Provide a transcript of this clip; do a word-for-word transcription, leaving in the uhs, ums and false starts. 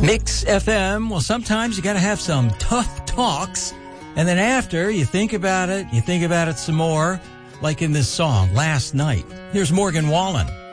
Mix F M, well, sometimes you got to have some tough talks, and then after, you think about it, you think about it some more, like in this song, Last Night. Here's Morgan Wallen.